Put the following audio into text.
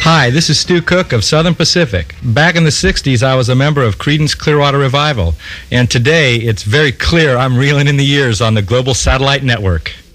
Hi, this is Stu Cook of Southern Pacific. Back in the 60s, I was a member of Creedence Clearwater Revival, and today it's very clear I'm reeling in the years on the global satellite network.